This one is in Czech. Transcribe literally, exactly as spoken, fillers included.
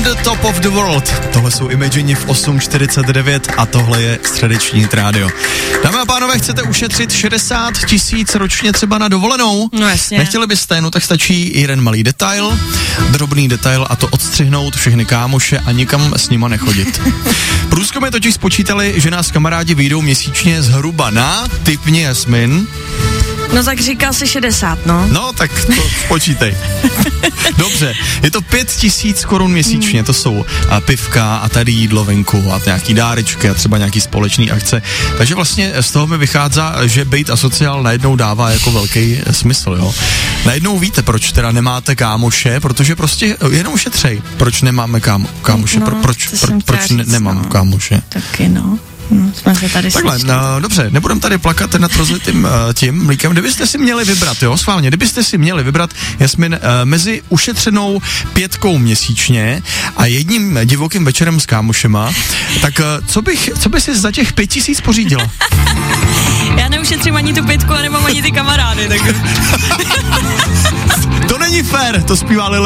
the top of the world. Tohle jsou Imagine v osm čtyřicet devět a tohle je středeční rádio. Dámy a pánové, chcete ušetřit šedesát tisíc ročně třeba na dovolenou? No jasně. Nechtěli byste, no tak stačí jeden malý detail, drobný detail a to odstřihnout všechny kámoše a nikam s nima nechodit. Průzkumy totiž spočítali, že nás kamarádi vyjdou měsíčně zhruba na, tipně Jasmin. No tak říkal jsi šedesát, no. No, tak to počítej. Dobře, je to pět tisíc korun měsíčně, to jsou a pivka a tady jídlo venku a nějaký dárečky a třeba nějaký společný akce. Takže vlastně z toho mi vychází, že bejt asociál najednou dává jako velký smysl, jo. Najednou víte, proč teda nemáte kámoše, protože prostě jenom šetřej. Proč nemáme kámo, kámoše, no, Pro, proč, pro, proč ne, říct, nemám no. kámoše. Taky no. No, jsme se tady Takhle, no, dobře, nebudem tady plakat nad rozlitým uh, tím mlíkem. Kdybyste si měli vybrat, jo, schválně, kdybyste si měli vybrat, Jasmin, uh, mezi ušetřenou pětkou měsíčně a jedním divokým večerem s kámošema, tak uh, co bych, co by si za těch pět tisíc pořídila? Já neušetřím ani tu pětku a nemám ani ty kamarády, tak... To není fér, to zpívá Lily